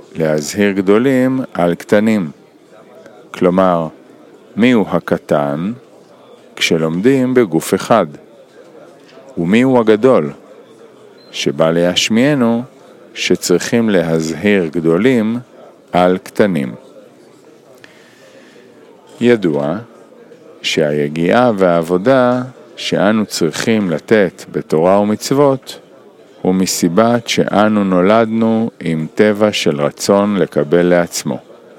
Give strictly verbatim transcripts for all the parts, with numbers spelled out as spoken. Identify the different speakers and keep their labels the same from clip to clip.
Speaker 1: להזהיר גדולים על קטנים. כלומר, מיהו הקטן כשלומדים בגוף אחד? ומיהו הגדול שבא להשמיענו שצריכים להזהיר גדולים על קטנים? ידוע שהיגיעה והעבודה שאנו צריכים לתת בתורה ומצוות הוא מסיבת שאנו נולדנו עם טבע של רצון לקבל לעצמו.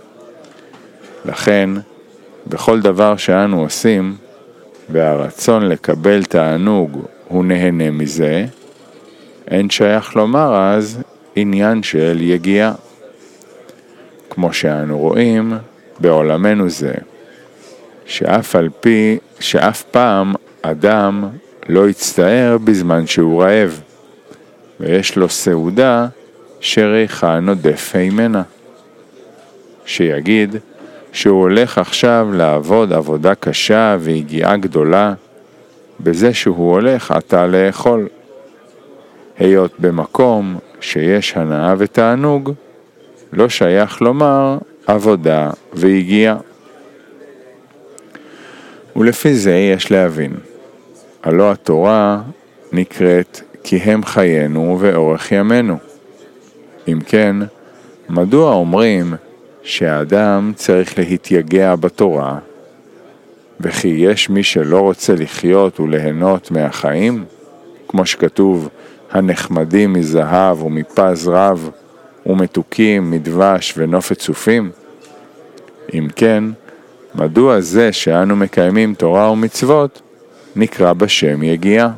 Speaker 1: לכן, בכל דבר שאנו עושים, והרצון לקבל תענוג הוא נהנה מזה, אין שייך לומר אז עניין של יגיעה. כמו שאנו רואים בעולמנו זה, שאף על פי, שאף פעם אדם לא יצטער בזמן שהוא רעב, ויש לו סעודה שריחה נודף הימנה. שיגיד שהוא הולך עכשיו לעבוד עבודה קשה והגיעה גדולה, בזה שהוא הולך עתה לאכול. היות במקום שיש הנאה ותענוג, לא שייך לומר עבודה והגיעה. ולפי זה יש להבין, הלא התורה נקראת כי הם חיינו ואורך ימינו. אם כן, מדוע אומרים שהאדם צריך להתייגע בתורה, וכי יש מי שלא רוצה לחיות וליהנות מהחיים, כמו שכתוב, הנחמדים מזהב ומפז רב, ומתוקים מדבש ונופת צופים? אם כן, מדוע זה שאנו מקיימים תורה ומצוות נקרא בשם יגיעה?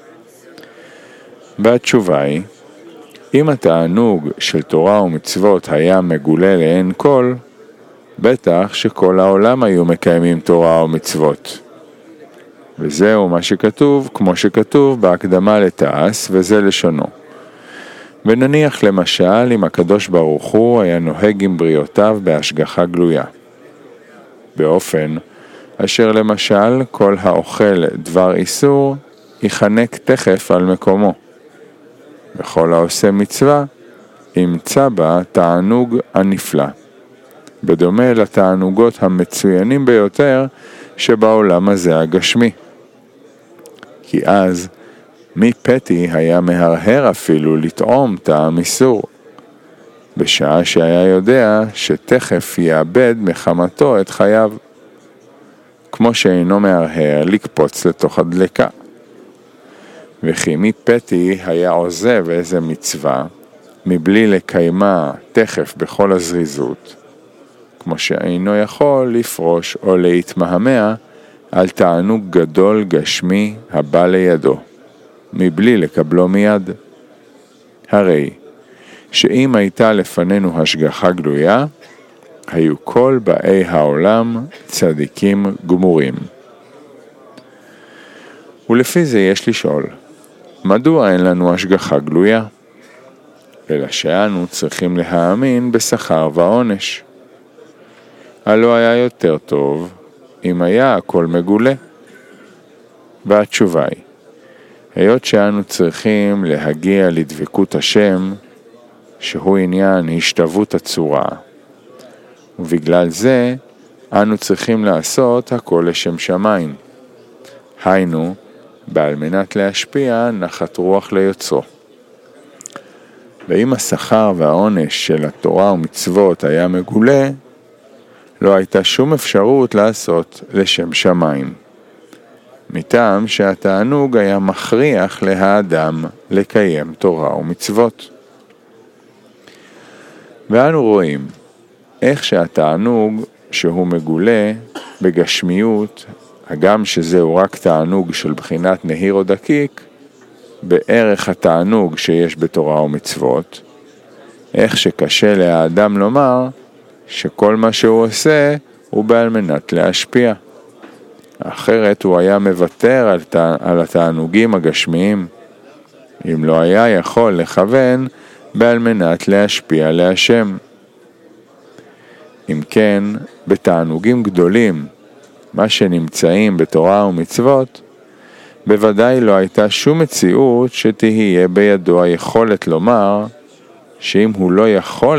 Speaker 1: והתשובה היא, אם התענוג של תורה ומצוות היה מגולה לאין כל, בטח שכל העולם היו מקיימים תורה ומצוות. וזהו מה שכתוב, כמו שכתוב בהקדמה לתעש, וזה לשונו. ונניח למשל אם הקדוש ברוך הוא היה נוהג עם בריאותיו בהשגחה גלויה. באופן אשר למשל כל האוכל דבר איסור יחנק תכף על מקומו. וכל העושה מצווה ימצא בה תענוג הנפלא, בדומה לתענוגות המצוינים ביותר שבעולם הזה הגשמי. כי אז מי פתי היה מהרהר אפילו לטעום טעם איסור, בשעה שהיה יודע שתכף יאבד מחמתו את חייו, כמו שאינו מהרהר לקפוץ לתוך הדלקה. וכי מי פתי היה עוזב איזה מצווה, מבלי לקיימה תכף בכל הזריזות, כמו שאינו יכול לפרוש או להתמהמה על תענוג גדול גשמי הבא לידו, מבלי לקבלו מיד. הרי שאם הייתה לפנינו השגחה גלויה, היו כל באי העולם צדיקים גמורים. ולפי זה יש לשאול, מדוע אין לנו השגחה גלויה? אלא שאנו צריכים להאמין בשכר ועונש. הלא היה יותר טוב אם היה הכל מגולה. והתשובה היא, היות שאנו צריכים להגיע לדבקות השם, שהוא עניין השתוות הצורה, ובגלל זה אנו צריכים לעשות הכל לשם שמיים. היינו, בעל מנת להשפיע נחת רוח ליוצרו. ואם השכר והעונש של התורה ומצוות היה מגולה, לא הייתה שום אפשרות לעשות לשם שמיים. מטעם שהתענוג היה מכריח להאדם לקיים תורה ומצוות. ואנו רואים איך שהתענוג שהוא מגולה בגשמיות, הגם שזהו רק תענוג של בחינת נהיר או דקיק, בערך התענוג שיש בתורה ומצוות, איך שקשה לאדם לומר שכל מה שהוא עושה הוא בעל מנת להשפיע. אחרת הוא היה מוותר על, תע... על התענוגים הגשמיים, אם לא היה יכול לכוון בעל מנת להשפיע להשם. אם כן, בתענוגים גדולים, מה שנמצאים בתורה ומצוות, בוודאי לא הייתה שום מציאות שתהיה בידו היכולת לומר שאם הוא לא יכול